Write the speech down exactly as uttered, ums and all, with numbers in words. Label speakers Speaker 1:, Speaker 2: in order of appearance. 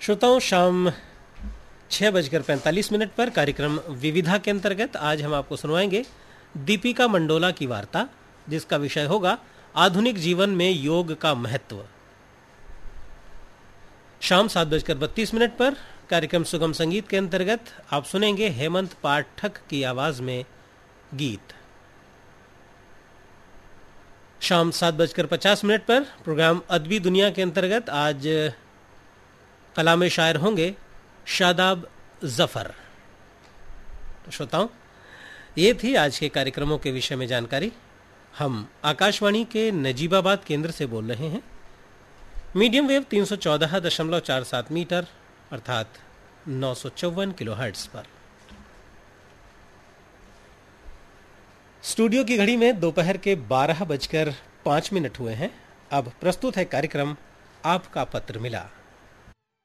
Speaker 1: श्रोताओं, शाम छः बजकर पैंतालीस मिनट पर कार्यक्रम विविधा के अंतर्गत आज हम आपको सुनवाएंगे दीपिका मंडोला की वार्ता, जिसका विषय होगा आधुनिक जीवन में योग का महत्व। शाम सात बजकर बत्तीस मिनट पर कार्यक्रम सुगम संगीत के अंतर्गत आप सुनेंगे हेमंत पाठक की आवाज में गीत। शाम सात बजकर पचास मिनट पर प्रोग्राम अदबी दुनिया के अंतर्गत आज कलाम शायर होंगे शादाब जफर। तो श्रोताओं, ये थी आज के कार्यक्रमों के विषय में जानकारी। हम आकाशवाणी के नजीबाबाद केंद्र से बोल रहे हैं। मीडियम वेव तीन सौ चौदह दशमलव चार सात मीटर अर्थात नौ सौ चौवन किलो हर्ट्ज पर। स्टूडियो की घड़ी में दोपहर के बारह बजकर पांच मिनट हुए हैं। अब प्रस्तुत है कार्यक्रम आपका पत्र मिला।